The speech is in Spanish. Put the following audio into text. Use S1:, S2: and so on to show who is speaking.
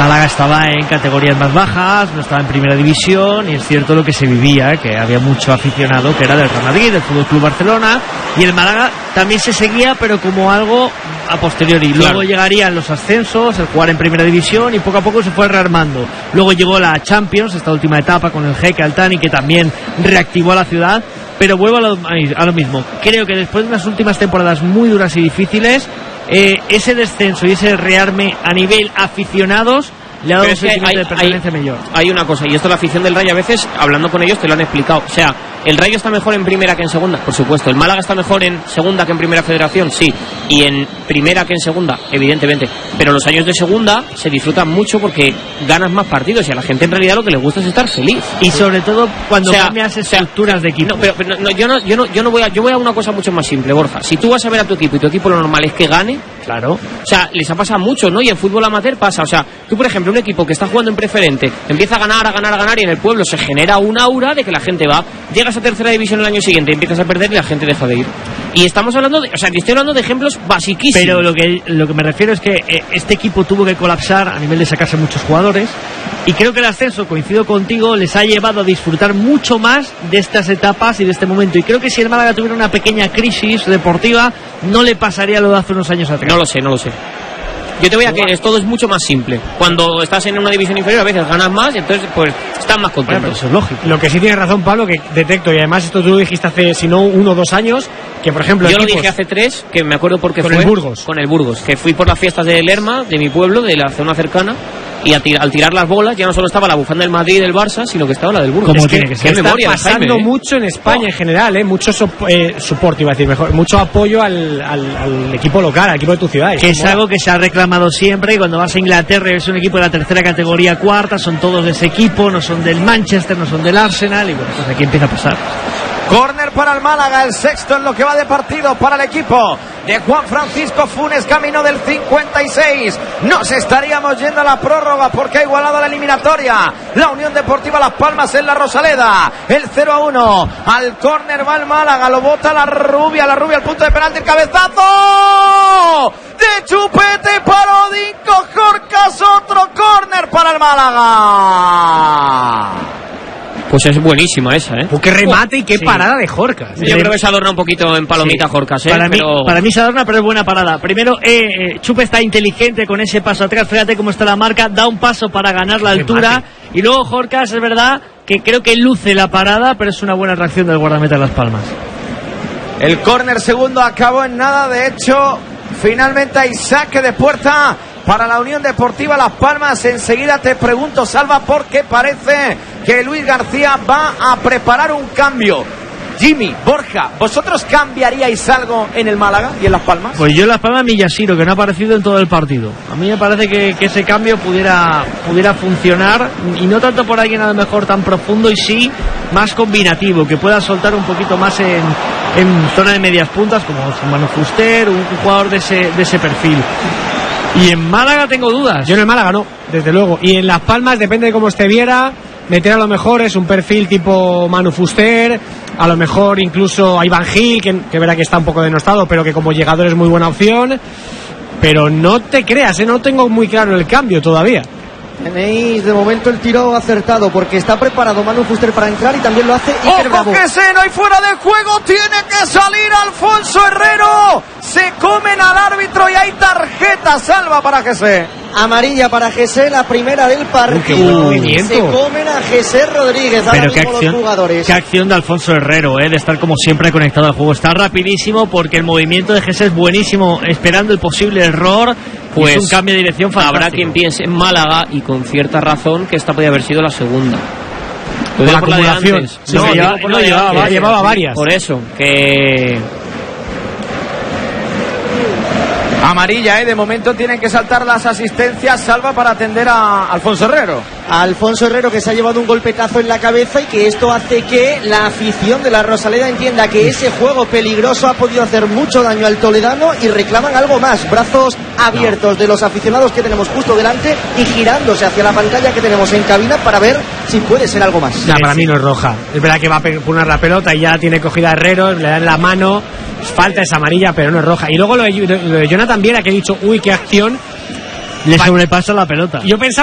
S1: Málaga estaba en categorías más bajas, no estaba en primera división, y es cierto lo que se vivía, que había mucho aficionado que era del Real Madrid, del Fútbol Club Barcelona, y el Málaga también se seguía, pero como algo a posteriori. Luego llegarían los ascensos, el jugar en primera división, y poco a poco se fue rearmando. Luego llegó la Champions, esta última etapa con el Jeque Altani, que también reactivó a la ciudad. Pero vuelvo a lo mismo. Creo que después de unas últimas temporadas muy duras y difíciles, ese descenso y ese rearme a nivel aficionados le ha dado un sentimiento de pertenencia mayor.
S2: Hay una cosa, y esto la afición del Rayo a veces, hablando con ellos, te lo han explicado. O sea, ¿el Rayo está mejor en primera que en segunda? Por supuesto. ¿El Málaga está mejor en segunda que en primera federación? Sí. Y en primera que en segunda, evidentemente. Pero los años de segunda se disfrutan mucho porque ganas más partidos, y a la gente en realidad lo que le gusta es estar feliz.
S1: Y sobre todo cuando cambias estructuras de equipo.
S2: Yo voy a una cosa mucho más simple, Borja. Si tú vas a ver a tu equipo y tu equipo lo normal es que gane,
S1: claro.
S2: O sea, les ha pasado mucho, ¿no? Y en fútbol amateur pasa. O sea, tú, por ejemplo, un equipo que está jugando en preferente empieza a ganar, y en el pueblo se genera un aura de que la gente va. Llegas a tercera división el año siguiente y empiezas a perder y la gente deja de ir. Y estamos hablando de, estoy hablando de ejemplos basiquísimos.
S1: Pero lo que me refiero es que este equipo tuvo que colapsar a nivel de sacarse muchos jugadores, y creo que el ascenso, coincido contigo, les ha llevado a disfrutar mucho más de estas etapas y de este momento. Y creo que si el Málaga tuviera una pequeña crisis deportiva, no le pasaría lo de hace unos años atrás.
S2: No lo sé. Yo te voy a creer, todo es mucho más simple. Cuando estás en una división inferior a veces ganas más y entonces pues estás más contento.
S1: Bueno, eso es lógico.
S3: Lo que sí tienes razón, Pablo, que detecto, y además esto tú lo dijiste hace, si no, 1 o 2 años, que por ejemplo...
S2: Yo lo dije hace 3, que me acuerdo porque fue... Con el Burgos, que fui por las fiestas de Lerma, de mi pueblo, de la zona cercana, y al tirar las bolas ya no solo estaba la bufanda del Madrid y del Barça, sino que estaba la del Burgos.
S1: Como tiene que ser.
S3: Está pasando mucho en España en general, mucho soporte, iba a decir mejor, mucho apoyo al equipo local, al equipo de tu ciudad.
S1: Que es algo que se ha reclamado siempre, y cuando vas a Inglaterra y ves un equipo de la tercera categoría, cuarta, son todos de ese equipo, no son del Manchester, no son del Arsenal, y bueno, pues aquí empieza a pasar.
S4: Córner para el Málaga, el sexto en lo que va de partido para el equipo de Juan Francisco Funes, camino del 56. Nos estaríamos yendo a la prórroga porque ha igualado la eliminatoria la Unión Deportiva Las Palmas en la Rosaleda. El 0-1 al córner va el Málaga, lo bota la rubia al punto de penalti, el cabezazo de Chupete para Odinco Jorcas, otro córner para el Málaga.
S2: Pues es buenísima esa, ¿eh?
S3: ¡Qué remate y qué parada de Jorcas!
S2: Yo creo que se adorna un poquito en palomita Jorcas, ¿eh?
S1: Para mí se adorna, pero es buena parada. Primero, Chupe está inteligente con ese paso atrás. Fíjate cómo está la marca. Da un paso para ganar la altura. Y luego Jorcas, es verdad que creo que luce la parada, pero es una buena reacción del guardameta de Las Palmas.
S4: El córner segundo acabó en nada. De hecho, finalmente hay saque de puerta para la Unión Deportiva Las Palmas. Enseguida te pregunto, Salva, porque parece que Luis García va a preparar un cambio. Jimmy, Borja, ¿vosotros cambiaríais algo en el Málaga y en Las Palmas?
S1: Pues yo en Las Palmas, Millásiro, que no ha aparecido en todo el partido. A mí me parece que ese cambio pudiera funcionar, y no tanto por alguien a lo mejor tan profundo, y sí más combinativo, que pueda soltar un poquito más en zona de medias puntas, como Manu Fuster, un jugador de ese perfil. Y en Málaga tengo dudas.
S3: Yo en el Málaga no, desde luego. Y en Las Palmas, depende de cómo esté Viera, meter a lo mejor es un perfil tipo Manu Fuster, a lo mejor incluso a Iván Gil, que verá que está un poco denostado, pero que como llegador es muy buena opción. Pero no te creas, no tengo muy claro el cambio todavía.
S5: Tenéis de momento el tiro acertado, porque está preparado Manu Fuster para entrar y también lo hace Iker Bravo.
S4: ¡Ojo que se no hay fuera de juego! ¡Tiene que salir Alfonso Herrero! Se comen al árbitro y hay tarjeta, Salva, para Jesse.
S5: Amarilla para Jesse, la primera del partido.
S3: ¡Qué buen movimiento!
S5: Se comen a Jesse Rodríguez.
S1: Pero qué acción de Alfonso Herrero, de estar como siempre conectado al juego. Está rapidísimo, porque el movimiento de Jesse es buenísimo, esperando el posible error. Pues es un cambio de dirección fantástico.
S2: Habrá quien piense en Málaga, y con cierta razón, que esta podría haber sido la segunda.
S3: Por la acumulación. Llevaba varias.
S2: Por eso, que...
S4: Amarilla, de momento tienen que saltar las asistencias, Salva, para atender a Alfonso Herrero.
S5: Alfonso Herrero, que se ha llevado un golpetazo en la cabeza, y que esto hace que la afición de la Rosaleda entienda que ese juego peligroso ha podido hacer mucho daño al toledano, y reclaman algo más. Brazos abiertos de los aficionados que tenemos justo delante y girándose hacia la pantalla que tenemos en cabina para ver si puede ser algo más.
S3: Ya, para mí no es roja. Es verdad que va a poner la pelota y ya tiene cogida a Herrero, le dan la mano, falta esa amarilla, pero no es roja. Y luego lo de Jonathan Viera, que he dicho, uy, qué acción.
S1: Le sobrepasa la pelota.
S3: Yo pensaba